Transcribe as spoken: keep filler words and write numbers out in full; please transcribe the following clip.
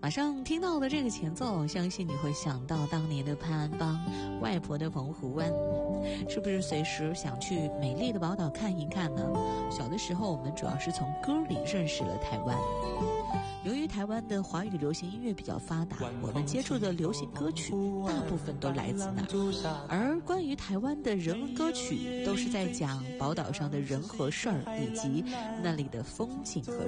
马上听到的这个前奏，相信你会想到当年的潘安邦，外婆的澎湖湾，是不是随时想去美丽的宝岛看一看呢？小的时候我们主要是从歌里认识了台湾。由于台湾的华语流行音乐比较发达，我们接触的流行歌曲大部分都来自那儿，而关于台湾的人文歌曲都是在讲宝岛上的人和事儿，以及那里的风景和